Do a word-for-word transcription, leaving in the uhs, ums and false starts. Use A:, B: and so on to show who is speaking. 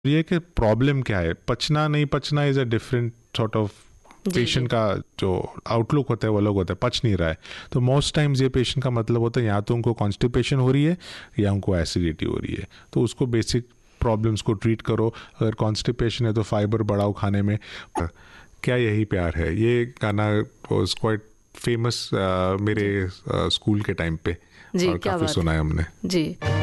A: ये कि प्रॉब्लम क्या है, पचना नहीं पचना is a different sort of patient का जो आउटलुक होता है वो लोग होता है, पच नहीं रहा है। तो मोस्ट टाइम्स ये पेशेंट का मतलब होता है या तो उनको कॉन्स्टिपेशन हो रही है या उनको एसिडिटी हो रही है, तो उसको बेसिक प्रॉब्लम्स को ट्रीट करो। अगर कॉन्स्टिपेशन है तो फाइबर बढ़ाओ खाने में। क्या यही प्यार है, ये गाना वाज क्वाइट फेमस मेरे स्कूल के टाइम पे
B: जी,
A: और
B: क्या
A: काफ़ी
B: बात
A: सुना
B: है
A: है हमने।
B: जी।